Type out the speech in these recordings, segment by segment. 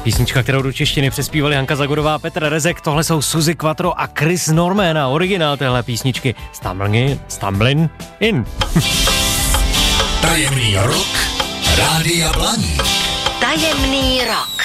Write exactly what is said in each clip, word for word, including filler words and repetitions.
Písnička, kterou do češtiny přespívali Hanka Zagorová a Petr Rezek, tohle jsou Suzy Quattro a Chris Norman a originál téhle písničky Stumbling, Stumbling In. Tajemný rok Rádia Blaník. Tajemný rok.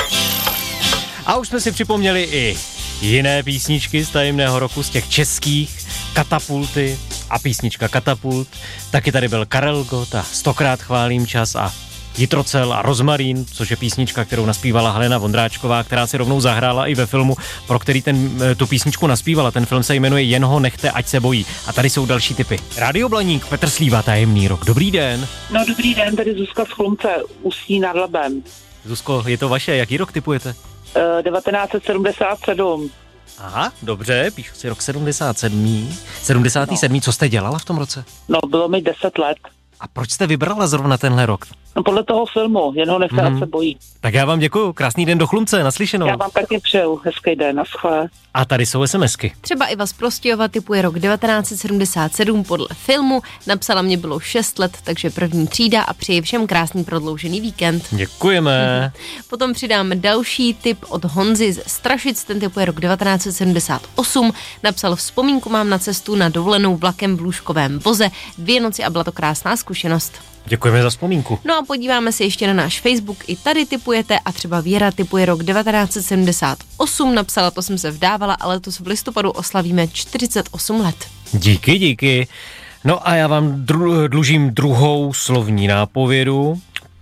A už jsme si připomněli i jiné písničky z tajemného roku, z těch českých, Katapulty a písnička Katapult. Taky tady byl Karel Gott a Stokrát chválím čas a Jitrocel a Rozmarín, což je písnička, kterou naspívala Helena Vondráčková, která si rovnou zahrála i ve filmu, pro který ten, tu písničku naspívala. Ten film se jmenuje Jen ho nechte, ať se bojí. A tady jsou další tipy. Rádio Blaník, Petr Slíva, Tajemný rok. Dobrý den. No dobrý den, tady Zuzka z Chlumce, Ústí nad Labem. Zuzko, je to vaše, jaký rok tipujete? Uh, devatenáct set sedmdesát sedm. Aha, dobře, píšu si rok sedmdesát sedm. sedmdesát sedm. No. Co jste dělala v tom roce? No, bylo mi deset let. A proč jste vybrala zrovna tenhle rok? No podle toho filmu, Jen ho nechte, hmm. ať se bojí. Tak já vám děkuju, krásný den do Chlumce, naslyšenou. Já vám taky přeju, hezký den, naschle. A tady jsou SMSky. Třeba Iva z Prostějova tipuje rok devatenáct set sedmdesát sedm podle filmu, napsala mě bylo šest let, takže první třída a přeji všem krásný prodloužený víkend. Děkujeme. Mhm. Potom přidáme další tip od Honzy z Strašic, ten tipuje rok devatenáct set sedmdesát osm, napsal vzpomínku mám na cestu na dovolenou vlakem v lůžkovém voze, dvě noci a byla to krásná zkušenost. Děkujeme za vzpomínku. No a podíváme se ještě na náš Facebook, i tady tipujete a třeba Věra tipuje rok devatenáct set sedmdesát osm, napsala, to jsem se vdávala, ale letos v listopadu oslavíme čtyřicet osm let. Díky, díky. No a já vám dru- dlužím druhou slovní nápovědu.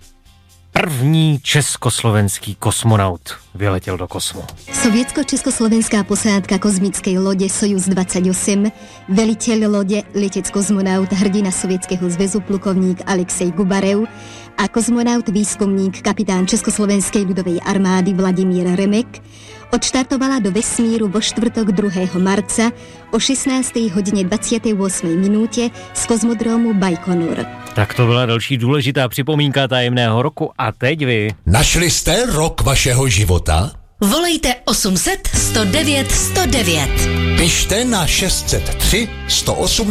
První československý kosmonaut vyletěl do kosmu. Sovietsko-československá posádka kozmickej lode Sojuz dvadsaťosem, veliteľ lode letec-kozmonaut hrdina Sovětského zväzu plukovník Alexej Gubarev a kozmonaut výskumník kapitán Československej ľudovej armády Vladimír Remek odštartovala do vesmíru vo štvrtok druhého marca o šestnácté hodině dvacáté osmé minúte z kozmodromu Bajkonur. Tak to byla další důležitá připomínka tajemného roku a teď vy. Našli jste rok vašeho života? Volejte osm set sto devět sto devět. Pište na šest set tři sto osmnáct